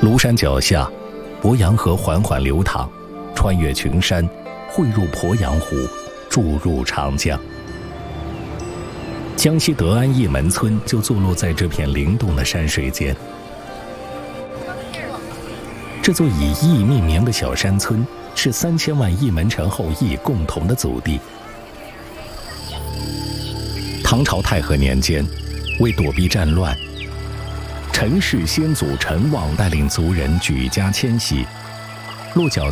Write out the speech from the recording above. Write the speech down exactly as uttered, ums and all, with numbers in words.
庐山脚下，鄱阳河缓缓流淌，穿越群山，汇入鄱阳湖，注入长江。江西德安驿门村就坐落在这片灵动的山水间。这座以驿命名的小山村，是三千万驿门城后裔共同的祖地。唐朝太和年间，为躲避战乱，陈氏先祖陈旺带领族人举家迁徙，落脚